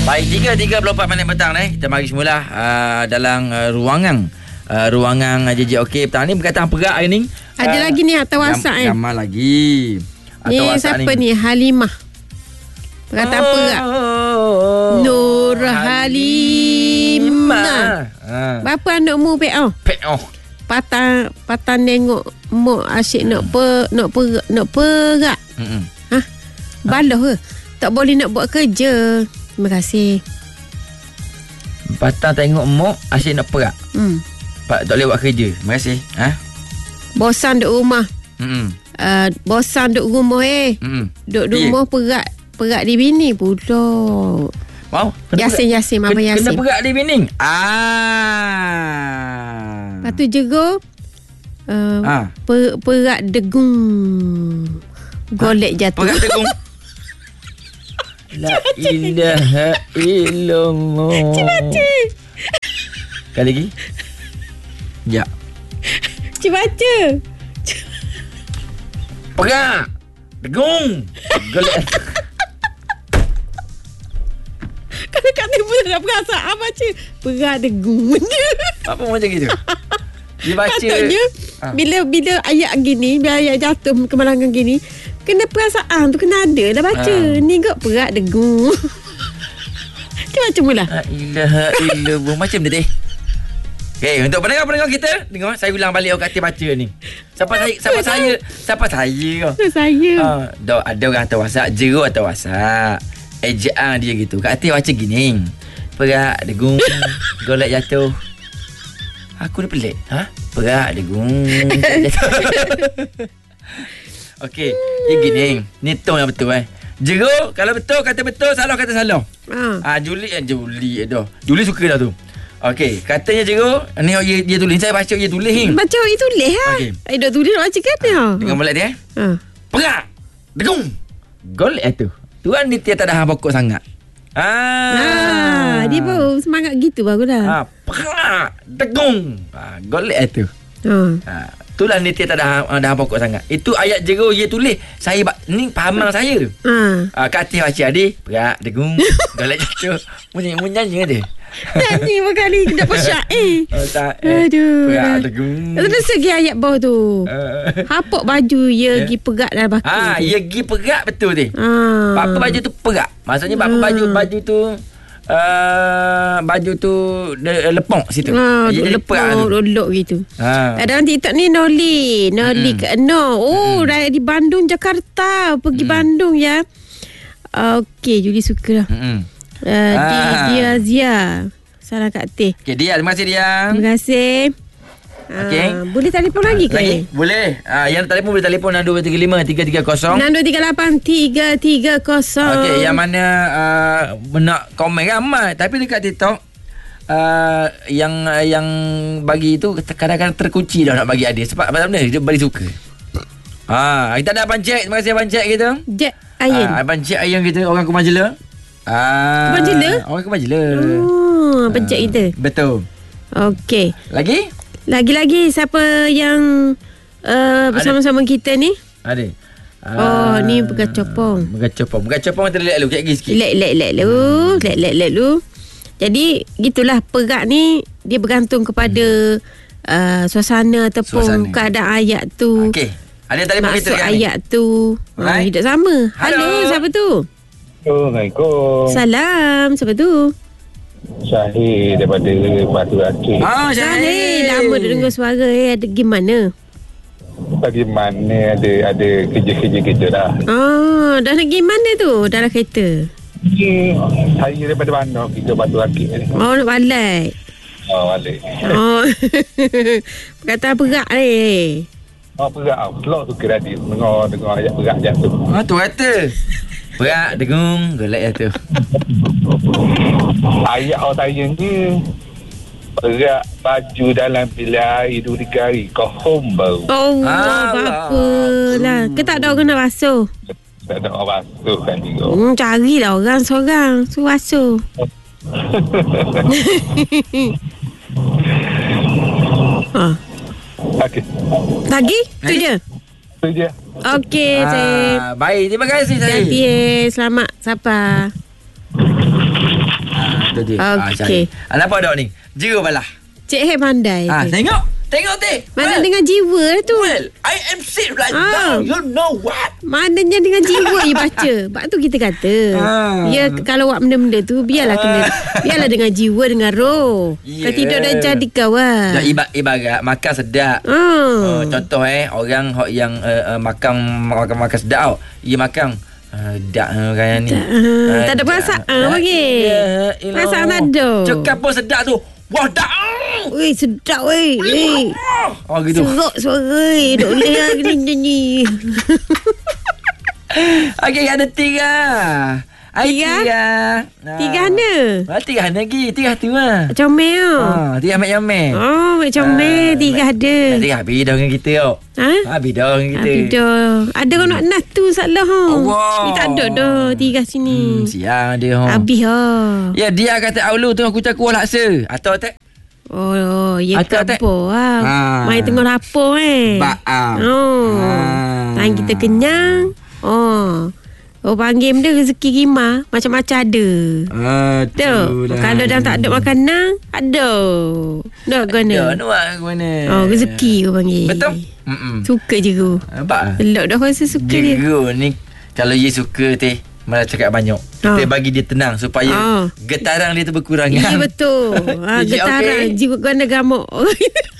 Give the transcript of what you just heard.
Baik, 3.34 minit petang ni. Kita mari semula dalam ruangan JJOK petang ni berkaitan perak hari ni. Ada lagi ni atau WhatsApp Gambar lagi. Ni siapa ni? Halimah. Perkataan perak. Nur Halimah. Berapa anak mu pek oh? Pek oh. Patang nengok mu asyik nak perak. Ha? Baloh ke? Tak boleh nak buat kerja. Terima kasih. Patang tengok mak asyik nak perak. Tak boleh buat kerja. Terima kasih. Bosan duduk rumah. Bosan duduk rumah duduk rumah perak di bini pula. Wow. Yasin Mama Yasin. Kena perak di bini. Lepas tu jegur perak degung. Golek jatuh. Perak degung. La ilaha illallah. Baca. Kali lagi. Ya. Baca. Perak degung. Golek. Kalau kat telefon tak perasaan baca perak degung. Apa macam gitu? Dia baca. Katanya bila ayat gini, bila ayat jatuh kemalangan gini, kena perasaan tu kena ada dah baca. Ni kot perak degung. Dia baca mula. La ilaha illallah. Macam dia deh. Okay, untuk pendengar-pendengar kita, dengar saya ulang balik kat baca ni. Siapa saya? Ada orang hantar WhatsApp, Jero atau WhatsApp. Ejaan dia gitu. Kat hati baca gini. Perak degung, golek jatuh. Aku ni pelik. Perak degung, jatuh. Okey, dia gini. Ni tone yang betul Jero, kalau betul kata betul, salah kata salah. Juli suka dah tu. Okey, katanya Jero, ni dia tulis, saya baca dia tulis ni. Baca dia tulis Okey. Dia tulis nak baca kan dia. Dengar molek dia. Perak degung, golek tu. Tuan ni tiada dah pokok sangat. Dia baru semangat gitu bagus dah. Perak degung. Golek tu. Itulah ni tiada dah pokok sangat. Itu ayat Jero dia tulis. Saya ni pahamang saya. Kat hati baca adik, perak degung, golek jatuh. Munyi dia. Nyanyi berkali dapat syair. Aduh. Perak degung. Terus segi ayat bawah tu. Hapuk baju dia pergi perak dalam baki. Dia pergi perak betul ni. Apa baju tu perak. Maksudnya apa baju tu baju tu lepok situ. Lepok lolok gitu. Dalam TikTok ni Noli ke no. Dah di Bandung Jakarta. Pergi Bandung ya. Okey, Juli suka lah. Dia Zia. Salam Kak Teh. Okey, Dia. Terima kasih Dia. Terima kasih. Okay. Boleh telefon lagi ke? Lagi? Boleh. Yang telefon boleh telefon 6235 330. 6238 330. Okey, yang mana nak komen ramai tapi dekat TikTok yang bagi itu kadang-kadang terkunci dah nak bagi hadiah sebab apa benda dia bagi suka. Kita ada Abang Jack. Terima kasih Abang Jack kita. Jack Ayin. Abang Jack Ayin kita orang Kumajela. Abang Jela? Orang Kumajela. Abang Jack kita. Betul. Okey. Lagi siapa yang bersama-sama kita ni? Ada. Ni Begacopong. Begacopong terlek lu sikit. Lek lu. Jadi gitulah perak ni dia bergantung kepada suasana ataupun keadaan ayat tu. Okey. Ada telefon kita kan? Ayat tu. Tidak sama. Halo, siapa tu? Assalamualaikum. Salam. Siapa tu? Syahir daripada Batu Rakit. Syahir. Lama dah dengar suara. Ada gimana? Bagaimana ada kerja-kerja dah. Dah nak pergi mana tu? Dalam kereta? Saya daripada Bandung kita Batu Rakit ni. Nak balik? Balik. Perkataan perak ni. Perak. Selok suka tadi. Dengar ayat perak jatuh. Tu kata. Perak degung golek jatuh. Ayat orang saya ni perak baju dalam bilik air 2-3 hari. Kau home baru. Apalah. Ke tak ada orang nak basuh? Tak ada orang basuh kan juga. Carilah orang seorang suruh basuh. Okey. Lagi? Tu je? Tu je. Okey, baik. Terima kasih saya. Selamat. Sapa. Okey. Apa dah ni? Jero balah. Cik Hek pandai. Tengok teh. Mana dengan jiwa tu. Well, I am sick right now. You know what? Maknanya dengan jiwa you baca. Sebab tu kita kata. Ya, kalau buat benda-benda tu biarlah dengan jiwa, dengan roh. Kalau tidak dah jadi kawan. Ibarat makan sedap. Contoh orang yang makan sedap. Ia makan dak kan ni. Tak ada perasaan bagi. Perasaan tak ada. Cakap pun sedap tu. Wah, dak. Weh, sedap weh. Oh gitu. Serok suara. Tak boleh lah nyanyi. Okey, ada 3. Tiga mana? Tiga lagi. Tiga tu lah. Comel tu. Tiga Mek. Oh, Mek comel. Tiga ada. Tiga bidang dengan kita tau. Bidang dengan kita. Bidang. Ada kau nak nas tu salah. Ni tak ada dah. Tiga sini. Siang dia. Habis Ya, dia kata Aulu tengah kucak kuah laksa. Atau tak? Oh, ya ke apa lah. Main tengah lapar Tangan kita kenyang. Panggil benda rezeki rimah macam-macam ada. Kalau dah tak ada makanan, ada. Nak guna. Rezeki kau panggil. Betul. Suka je kau. Elok dah rasa suka dia. Jero ni kalau dia suka teh malah cakap banyak. Kita bagi dia tenang supaya getaran dia tu berkurang. Ya betul. Getaran jiwa ganda gamuk.